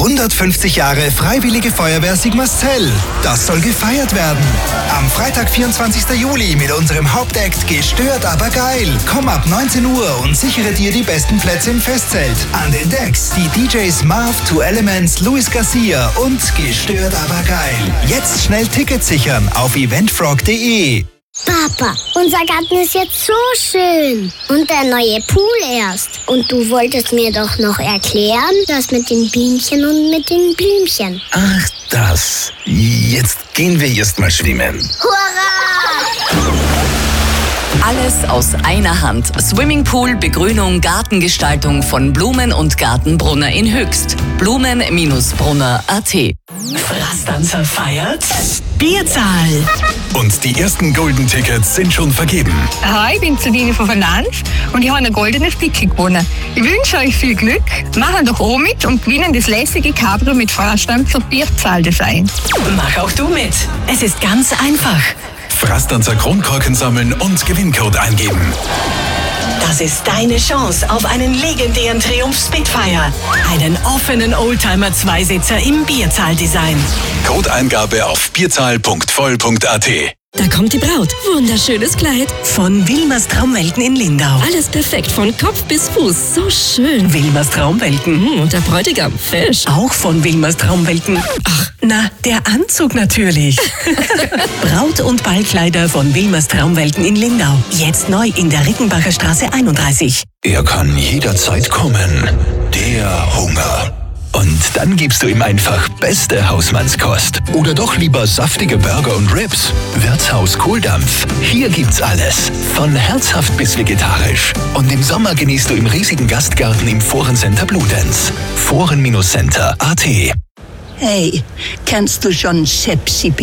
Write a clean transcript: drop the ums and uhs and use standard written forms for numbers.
150 Jahre Freiwillige Feuerwehr Sigmarszell. Das soll gefeiert werden. Am Freitag, 24. Juli mit unserem Hauptakt Gestört, aber geil. Komm ab 19 Uhr und sichere dir die besten Plätze im Festzelt. An den Decks die DJs Marv, Two Elements, Luis Garcia und Gestört, aber geil. Jetzt schnell Tickets sichern auf eventfrog.de. Papa, unser Garten ist jetzt so schön. Und der neue Pool erst. Und du wolltest mir doch noch erklären, das mit den Bienchen und mit den Blümchen. Ach, das. Jetzt gehen wir erst mal schwimmen. Hurra! Alles aus einer Hand. Swimmingpool, Begrünung, Gartengestaltung von Blumen und Gartenbrunner in Höchst. Blumen-brunner.at. Frastanzer feiert Bierzahl. Und die ersten Golden Tickets sind schon vergeben. Hi, ich bin Sabine von Verlanz und ich habe ein goldenes Ticket gewonnen. Ich wünsche euch viel Glück. Machen doch auch mit und gewinnen das lässige Cabrio mit Frastanzer Bierzahl-Design. Mach auch du mit. Es ist ganz einfach. Frastanzer Kronkorken sammeln und Gewinncode eingeben. Das ist deine Chance auf einen legendären Triumph Spitfire. Einen offenen Oldtimer-Zweisitzer im Bierzahl-Design. Codeingabe auf bierzahl.voll.at. Da kommt die Braut. Wunderschönes Kleid. Von Wilmers Traumwelten in Lindau. Alles perfekt von Kopf bis Fuß. So schön. Wilmers Traumwelten. Und der Bräutigam, fesch. Auch von Wilmers Traumwelten. Ach, na, der Anzug natürlich. Braut- und Ballkleider von Wilmers Traumwelten in Lindau. Jetzt neu in der Rickenbacher Straße 31. Er kann jederzeit kommen. Der Hunger. Und dann gibst du ihm einfach beste Hausmannskost. Oder doch lieber saftige Burger und Ribs. Wirtshaus Kohldampf. Hier gibt's alles. Von herzhaft bis vegetarisch. Und im Sommer genießt du im riesigen Gastgarten im Forencenter Bludenz. Foren-Center.at. Hey, kennst du schon Sepsi